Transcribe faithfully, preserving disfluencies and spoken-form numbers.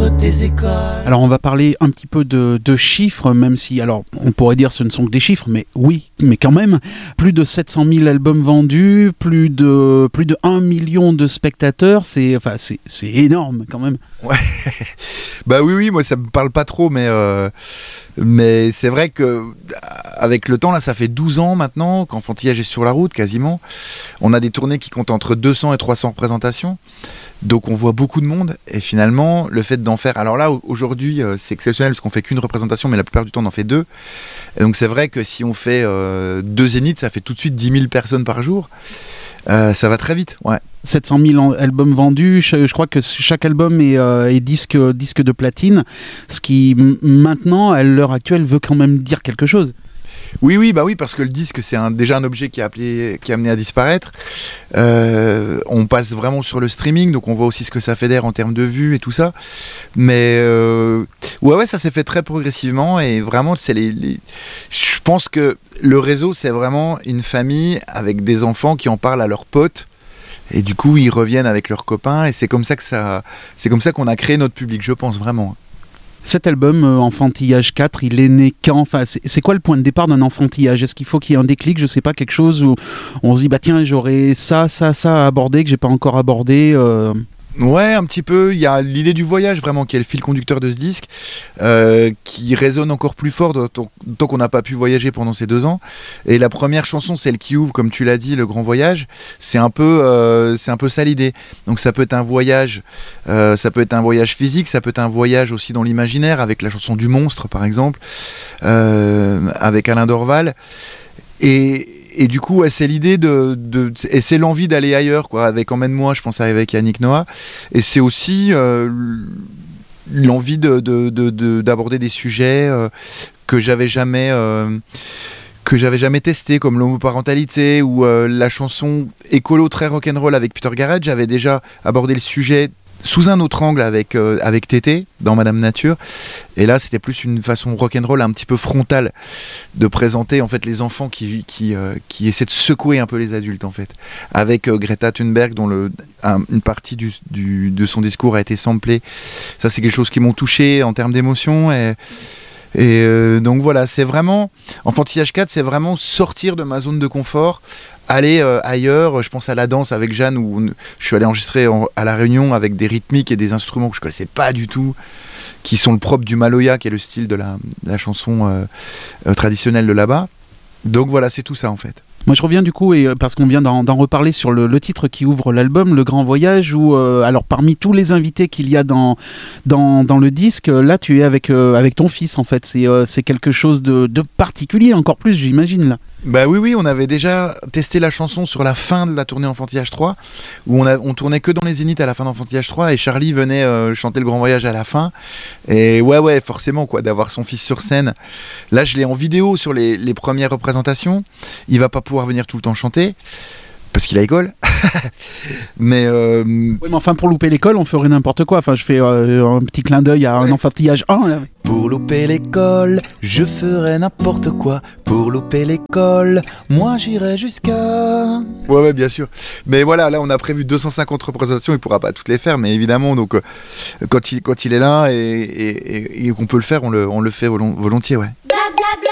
entre tes écoles. Alors on va parler un petit peu de, de chiffres, même si, alors on pourrait dire ce ne sont que des chiffres, mais oui, mais quand même, plus de sept cent mille albums vendus, plus de, plus de un million de spectateurs, c'est, enfin, c'est, c'est énorme quand même. Ouais, bah oui, oui, moi ça me parle pas trop, mais, euh, mais c'est vrai que avec le temps, là, ça fait douze ans maintenant qu'Enfantillage est sur la route, quasiment. On a des tournées qui comptent entre deux cents et trois cents représentations. Donc on voit beaucoup de monde et finalement le fait d'en faire, alors là aujourd'hui euh, c'est exceptionnel parce qu'on fait qu'une représentation mais la plupart du temps on en fait deux, et donc c'est vrai que si on fait euh, deux zéniths ça fait tout de suite dix mille personnes par jour, euh, ça va très vite, ouais. sept cent mille albums vendus, je, je crois que chaque album est, euh, est disque, disque de platine, ce qui m- maintenant à l'heure actuelle veut quand même dire quelque chose. Oui, oui, bah oui, parce que le disque, c'est un, déjà un objet qui a, appelé, qui a amené à disparaître. Euh, on passe vraiment sur le streaming, donc on voit aussi ce que ça fédère en termes de vues et tout ça. Mais euh, ouais, ouais, ça s'est fait très progressivement et vraiment, c'est les, les... je pense que le réseau, c'est vraiment une famille avec des enfants qui en parlent à leurs potes. Et du coup, ils reviennent avec leurs copains et c'est comme ça que ça, c'est comme ça qu'on a créé notre public, je pense vraiment. Cet album, euh, Enfantillage quatre, il est né quand? Enfin, c'est, c'est quoi le point de départ d'un enfantillage? Est-ce qu'il faut qu'il y ait un déclic, je sais pas, quelque chose où on se dit, bah tiens, j'aurais ça, ça, ça à aborder que j'ai pas encore abordé euh... Ouais, un petit peu. Il y a l'idée du voyage vraiment qui est le fil conducteur de ce disque, euh, qui résonne encore plus fort tant, tant qu'on n'a pas pu voyager pendant ces deux ans. Et la première chanson, celle qui ouvre, comme tu l'as dit, le grand voyage. C'est un peu, euh, c'est un peu ça l'idée. Donc ça peut être un voyage, euh, ça peut être un voyage physique, ça peut être un voyage aussi dans l'imaginaire avec la chanson du monstre par exemple, euh, avec Alain Dorval. Et Et du coup, ouais, c'est l'idée de, de, et c'est l'envie d'aller ailleurs, quoi. Avec Emmène-moi, je pense avec Yannick Noah. Et c'est aussi euh, l'envie de, de, de, de, d'aborder des sujets euh, que j'avais jamais, euh, que j'avais jamais testé, comme l'homoparentalité ou euh, la chanson écolo très rock'n'roll avec Peter Garrett. J'avais déjà abordé le sujet sous un autre angle avec, euh, avec Tété dans Madame Nature, et là c'était plus une façon rock'n'roll un petit peu frontale de présenter en fait les enfants qui, qui, euh, qui essaient de secouer un peu les adultes en fait, avec euh, Greta Thunberg dont le, un, une partie du, du, de son discours a été samplée. Ça c'est quelque chose qui m'ont touché en termes d'émotion, et, et euh, donc voilà, c'est vraiment Enfantillage quatre, c'est vraiment sortir de ma zone de confort, aller euh, ailleurs. Je pense à la danse avec Jeanne où on, je suis allé enregistrer en, à La Réunion avec des rythmiques et des instruments que je connaissais pas du tout, qui sont le propre du maloya, qui est le style de la, de la chanson euh, euh, traditionnelle de là-bas. Donc voilà, c'est tout ça en fait. Moi je reviens du coup, et, parce qu'on vient d'en, d'en reparler sur le, le titre qui ouvre l'album, Le Grand Voyage, où euh, alors parmi tous les invités qu'il y a dans, dans, dans le disque, là tu es avec, euh, avec ton fils en fait, c'est, euh, c'est quelque chose de, de particulier, encore plus j'imagine là. Bah oui, oui, on avait déjà testé la chanson sur la fin de la tournée Enfantillage trois, où on, a, on tournait que dans les zéniths à la fin d'Enfantillage trois, et Charlie venait euh, chanter Le Grand Voyage à la fin. Et ouais, ouais, forcément, quoi, d'avoir son fils sur scène. Là, je l'ai en vidéo sur les, les premières représentations. Il va pas pouvoir venir tout le temps chanter, parce qu'il a école. mais, euh... oui, mais enfin, pour louper l'école, on ferait n'importe quoi. Enfin, je fais euh, un petit clin d'œil à un Enfantillage un. Là. Pour louper l'école, je ferais n'importe quoi. Pour louper l'école, moi j'irais jusqu'à... Ouais, ouais, bien sûr. Mais voilà, là, on a prévu deux cent cinquante représentations. Il pourra pas toutes les faire, mais évidemment, donc, euh, quand, il, quand il est là et, et, et, et qu'on peut le faire, on le, on le fait volontiers, ouais.